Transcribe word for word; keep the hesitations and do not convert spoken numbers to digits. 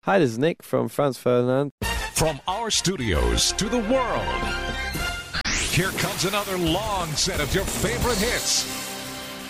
Hi, this is Nick from Franz Ferdinand. From our studios to the world, here comes another long set of your favorite hits.